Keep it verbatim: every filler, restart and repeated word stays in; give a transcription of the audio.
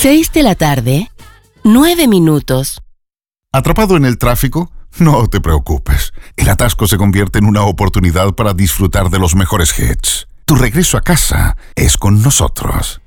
Seis de la tarde, nueve minutos. ¿Atrapado en el tráfico? No te preocupes. El atasco se convierte en una oportunidad para disfrutar de los mejores hits. Tu regreso a casa es con nosotros.